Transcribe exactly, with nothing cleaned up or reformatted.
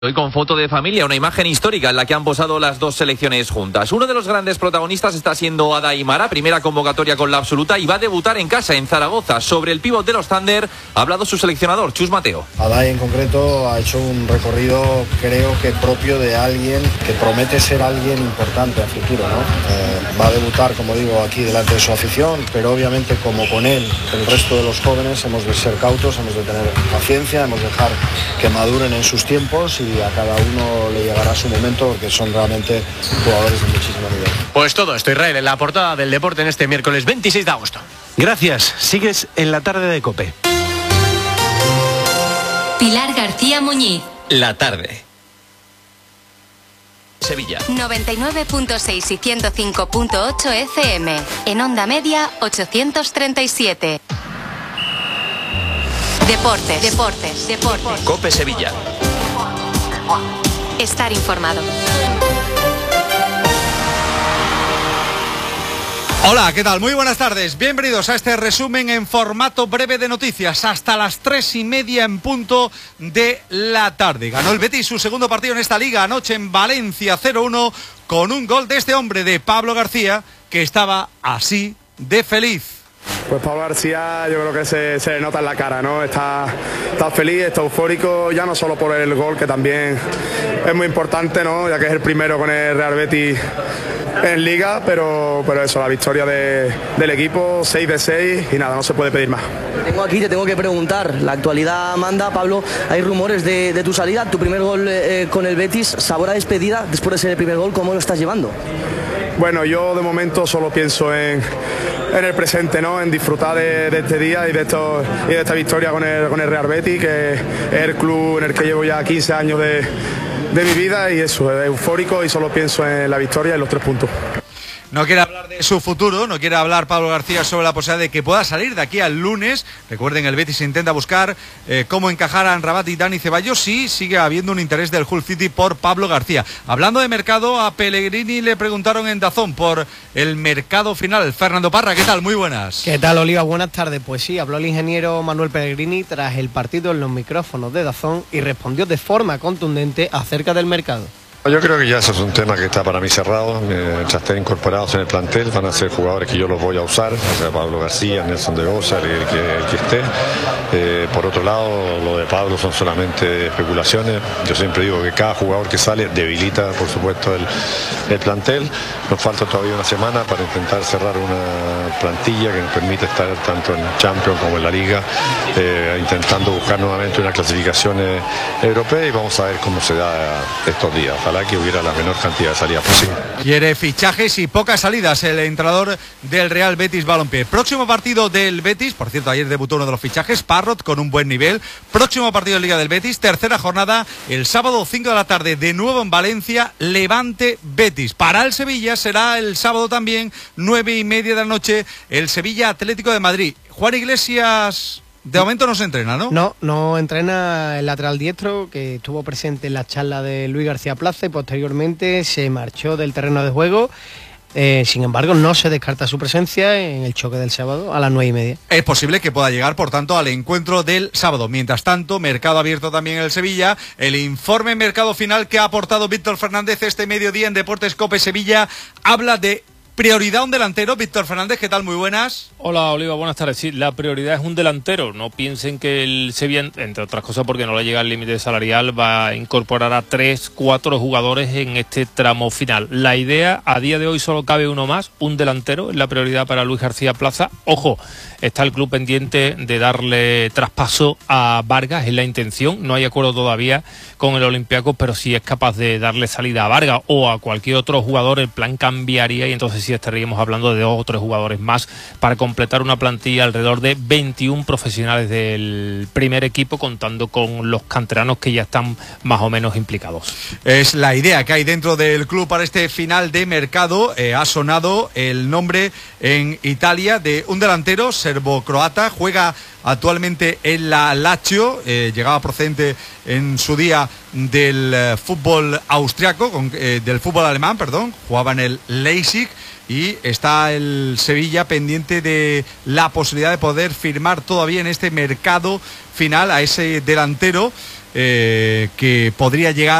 Hoy con foto de familia, una imagen histórica en la que han posado las dos selecciones juntas. Uno de los grandes protagonistas está siendo Ada Aimara, primera convocatoria con la absoluta, y va a debutar en casa, en Zaragoza. Sobre el pívot de los Thunder ha hablado su seleccionador, Chus Mateo. Ada en concreto ha hecho un recorrido, creo que propio de alguien que promete ser alguien importante a futuro, ¿no? Eh, va a debutar, como digo, aquí delante de su afición, pero obviamente como con él, el resto de los jóvenes, hemos de ser cautos, hemos de tener paciencia, hemos de dejar que maduren en sus tiempos y a cada uno le llegará su momento, porque son realmente jugadores de muchísimo nivel. Pues todo esto, Israel, en la portada del deporte en este miércoles veintiséis de agosto. Gracias, sigues en la tarde de COPE. Pilar García Muñiz. La tarde. Sevilla. noventa y nueve punto seis y ciento cinco punto ocho F M. En onda media, ochocientos treinta y siete. Deportes, deportes, deportes. COPE Sevilla. Estar informado. Hola, ¿qué tal? Muy buenas tardes. Bienvenidos a este resumen en formato breve de noticias hasta las tres y media en punto de la tarde. Ganó el Betis su segundo partido en esta liga anoche en Valencia cero uno con un gol de este hombre, de Pablo García, que estaba así de feliz. Pues Pablo García, yo creo que se, se le nota en la cara, ¿no? Está, está feliz, está eufórico, ya no solo por el gol, que también es muy importante, ¿no? Ya que es el primero con el Real Betis en Liga, pero, pero eso, la victoria de, del equipo, seis de seis, y nada, no se puede pedir más. Tengo aquí, te tengo que preguntar, la actualidad manda, Pablo, hay rumores de, de tu salida, tu primer gol eh, con el Betis, sabor a despedida, después de ser el primer gol, ¿cómo lo estás llevando? Bueno, yo de momento solo pienso en, en el presente, ¿no? En disfrutar de, de este día y de, esto, y de esta victoria con el, con el Real Betis, que es el club en el que llevo ya quince años de, de mi vida, y eso, es eufórico y solo pienso en la victoria y los tres puntos. No quiere hablar de su futuro, no quiere hablar Pablo García sobre la posibilidad de que pueda salir de aquí al lunes. Recuerden, el Betis intenta buscar eh, cómo encajar a Amrabat y Dani Ceballos. Sí, sigue habiendo un interés del Hull City por Pablo García. Hablando de mercado, a Pellegrini le preguntaron en Dazón por el mercado final. Fernando Parra, ¿qué tal? Muy buenas. ¿Qué tal, Oliva? Buenas tardes. Pues sí, habló el ingeniero Manuel Pellegrini tras el partido en los micrófonos de Dazón y respondió de forma contundente acerca del mercado. Yo creo que ya eso es un tema que está para mí cerrado. Eh, ya están incorporados en el plantel, van a ser jugadores que yo los voy a usar, o sea, Pablo García, Nelson de Osa, el, el, que, el que esté. Eh, por otro lado, lo de Pablo son solamente especulaciones. Yo siempre digo que cada jugador que sale debilita, por supuesto, el, el plantel. Nos falta todavía una semana para intentar cerrar una plantilla que nos permite estar tanto en Champions como en la Liga, eh, intentando buscar nuevamente una clasificación eh, europea, y vamos a ver cómo se da estos días. Ojalá que hubiera la menor cantidad de salidas posible. Quiere fichajes y pocas salidas el entrenador del Real Betis Balompié. Próximo partido del Betis, por cierto, ayer debutó uno de los fichajes, Parrot, con un buen nivel. Próximo partido de Liga del Betis, tercera jornada, el sábado cinco de la tarde, de nuevo en Valencia, Levante Betis. Para el Sevilla será el sábado también, nueve y media de la noche, el Sevilla Atlético de Madrid. Juan Iglesias... De momento no se entrena, ¿no? No, no entrena el lateral diestro, que estuvo presente en la charla de Luis García Plaza y posteriormente se marchó del terreno de juego. Eh, sin embargo, no se descarta su presencia en el choque del sábado a las nueve y media. Es posible que pueda llegar, por tanto, al encuentro del sábado. Mientras tanto, mercado abierto también en el Sevilla. El informe mercado final que ha aportado Víctor Fernández este mediodía en Deportes COPE Sevilla habla de prioridad un delantero. Víctor Fernández, ¿qué tal? Muy buenas. Hola, Oliva, buenas tardes. Sí, la prioridad es un delantero. No piensen que el Sevilla, entre otras cosas porque no le llega el límite salarial, va a incorporar a tres, cuatro jugadores en este tramo final. La idea, a día de hoy solo cabe uno más, un delantero, es la prioridad para Luis García Plaza. Ojo, está el club pendiente de darle traspaso a Vargas, es la intención. No hay acuerdo todavía con el Olympiacos, pero si es capaz de darle salida a Vargas o a cualquier otro jugador, el plan cambiaría y entonces sí estaríamos hablando de dos o tres jugadores más para completar una plantilla alrededor de veintiún profesionales del primer equipo, contando con los canteranos que ya están más o menos implicados. Es la idea que hay dentro del club para este final de mercado. Eh, ha sonado el nombre en Italia de un delantero serbo-croata, juega actualmente en la Lazio, eh, llegaba procedente en su día del eh, fútbol austriaco, con, eh, del fútbol alemán, perdón, jugaba en el Leipzig, y está el Sevilla pendiente de la posibilidad de poder firmar todavía en este mercado final a ese delantero eh, que podría llegar